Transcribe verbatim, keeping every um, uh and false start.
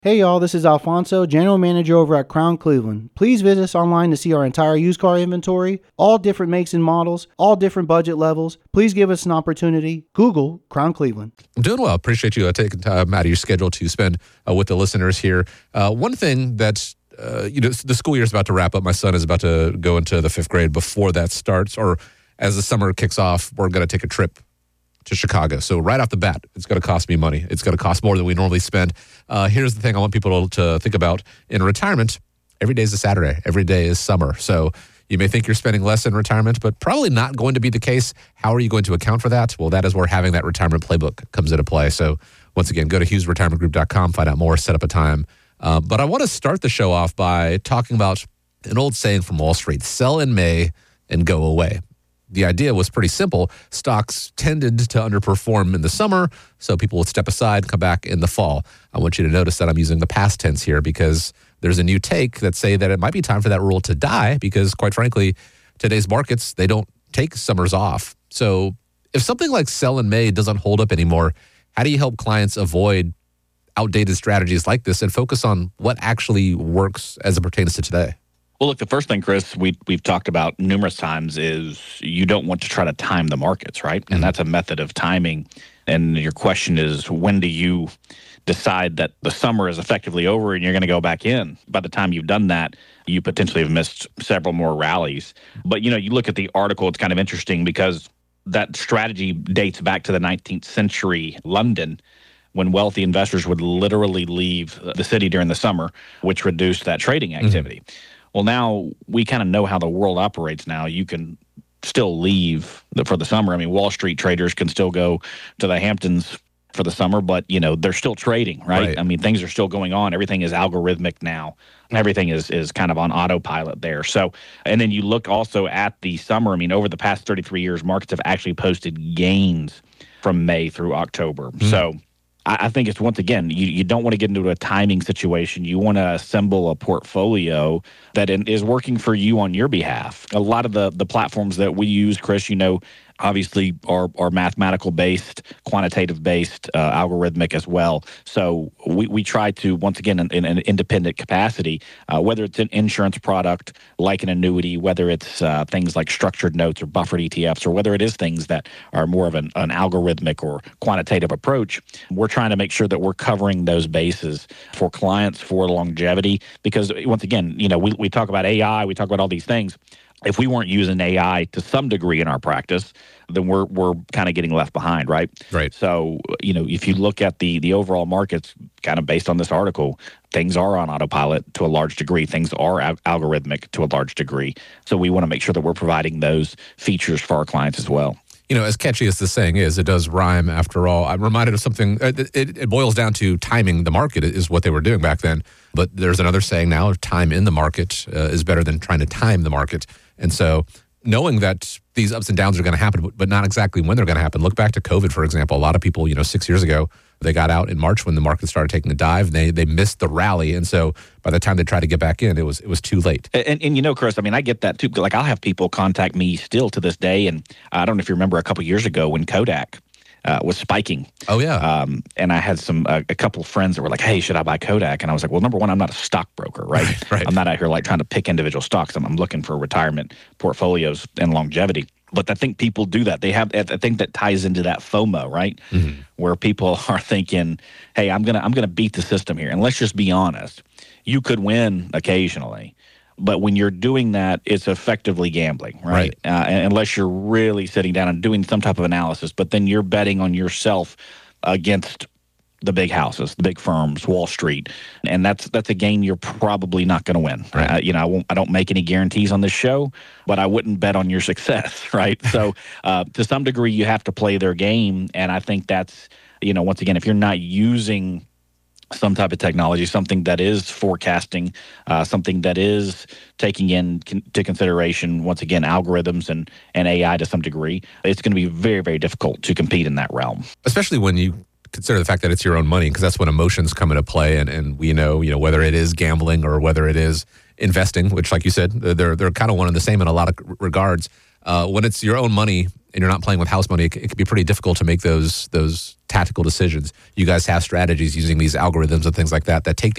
Hey y'all, this is Alfonso, General Manager over at Crown Cleveland. Please visit us online to see our entire used car inventory, all different makes and models, all different budget levels. Please give us an opportunity. Google Crown Cleveland. I'm doing well. Appreciate you uh, taking time out of your schedule to spend uh, with the listeners here. Uh, one thing that, uh, you know, the school year is about to wrap up. My son is about to go into the fifth grade. Before that starts, or as the summer kicks off, we're going to take a trip to Chicago. So right off the bat, it's going to cost me money. It's going to cost more than we normally spend. Uh, here's the thing I want people to, to think about. In retirement, every day is a Saturday. Every day is summer. So you may think you're spending less in retirement, but probably not going to be the case. How are you going to account for that? Well, that is where having that retirement playbook comes into play. So once again, go to hughes retirement group dot com, find out more, set up a time. Uh, but I want to start the show off by talking about an old saying from Wall Street: sell in May and go away. The idea was pretty simple. Stocks tended to underperform in the summer, so people would step aside and come back in the fall. I want you to notice that I'm using the past tense here because there's a new take that say that it might be time for that rule to die because, quite frankly, today's markets, they don't take summers off. So if something like sell in May doesn't hold up anymore, how do you help clients avoid outdated strategies like this and focus on what actually works as it pertains to today? Well, look, the first thing, Chris, we, we've talked about numerous times is you don't want to try to time the markets, right? Mm-hmm. And that's a method of timing. And your question is, when do you decide that the summer is effectively over and you're going to go back in? By the time you've done that, you potentially have missed several more rallies. But, you know, you look at the article, it's kind of interesting because that strategy dates back to the nineteenth century London, when wealthy investors would literally leave the city during the summer, which reduced that trading activity. Mm-hmm. Well, now we kind of know how the world operates now. You can still leave the, for the summer. I mean, Wall Street traders can still go to the Hamptons for the summer, but, you know, they're still trading, right? right? I mean, things are still going on. Everything is algorithmic now. Everything is is kind of on autopilot there. So, and then you look also at the summer. I mean, over the past thirty-three years, markets have actually posted gains from May through October. Mm. So I think it's, once again, you, you don't want to get into a timing situation. You want to assemble a portfolio that is working for you on your behalf. A lot of the, the platforms that we use, Chris, you know, obviously are, are mathematical-based, quantitative-based, uh, algorithmic as well. So we, we try to, once again, in, in an independent capacity, uh, whether it's an insurance product like an annuity, whether it's uh, things like structured notes or buffered E T Fs, or whether it is things that are more of an, an algorithmic or quantitative approach, we're trying to make sure that we're covering those bases for clients for longevity. Because, once again, you know, we, we talk about A I, we talk about all these things. If we weren't using A I to some degree in our practice, then we're we're kind of getting left behind, right? Right. So, you know, if you look at the the overall markets, kind of based on this article, things are on autopilot to a large degree. Things are al- algorithmic to a large degree. So we want to make sure that we're providing those features for our clients as well. You know, as catchy as the saying is, it does rhyme after all. I'm reminded of something. It, it, it boils down to timing the market is what they were doing back then. But there's another saying now: time in the market uh, is better than trying to time the market. And so knowing that these ups and downs are going to happen, but not exactly when they're going to happen. Look back to COVID, for example. A lot of people, you know, six years ago, they got out in March when the market started taking a dive, and they they missed the rally. And so by the time they tried to get back in, it was it was too late. And, and, and you know, Chris, I mean, I get that too. Like, I'll have people contact me still to this day. And I don't know if you remember a couple years ago when Kodak Uh, was spiking. Oh, yeah. Um, and I had some uh, a couple of friends that were like, hey, should I buy Kodak? And I was like, well, number one, I'm not a stockbroker, right? right, right. I'm not out here like trying to pick individual stocks. I'm, I'm looking for retirement portfolios and longevity. But I think people do that. They have, I think that ties into that FOMO, right? Mm-hmm. Where people are thinking, hey, I'm gonna I'm gonna beat the system here. And let's just be honest. You could win occasionally. But when you're doing that, it's effectively gambling, right? right. Uh, unless you're really sitting down and doing some type of analysis. But then you're betting on yourself against the big houses, the big firms, Wall Street, and that's that's a game you're probably not going to win. Right. Uh, you know, I won't. I don't make any guarantees on this show, but I wouldn't bet on your success, right? So, uh, to some degree, you have to play their game, and I think that's, you know, once again, if you're not using some type of technology, something that is forecasting, uh, something that is taking into con- consideration, once again, algorithms and, and A I to some degree, it's going to be very, very difficult to compete in that realm. Especially when you consider the fact that it's your own money, because that's when emotions come into play. And, and we know, you know, whether it is gambling or whether it is investing, which, like you said, they're, they're kind of one and the same in a lot of regards. Uh, when it's your own money and you're not playing with house money, it, it can be pretty difficult to make those those tactical decisions. You guys have strategies using these algorithms and things like that that take the